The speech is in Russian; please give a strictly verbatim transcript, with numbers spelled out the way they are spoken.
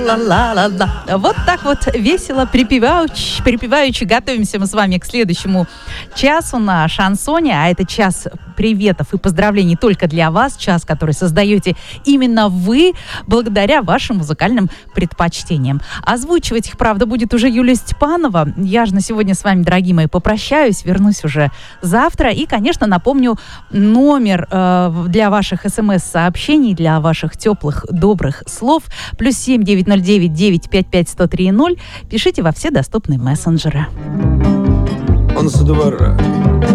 Ла-ла-ла-ла. Вот так вот весело, припеваючи, припеваючи, готовимся мы с вами к следующему часу на шансоне, а это час приветов и поздравлений только для вас, час, который создаете именно вы, благодаря вашим музыкальным предпочтениям. Озвучивать их, правда, будет уже Юлия Степанова. Я же на сегодня с вами, дорогие мои, попрощаюсь, вернусь уже завтра. И, конечно, напомню номер э, для ваших смс-сообщений, для ваших теплых, добрых слов. Плюс семь девять ноль девять девять пять пять сто три ноль. Пишите во все доступные мессенджеры. Он со двора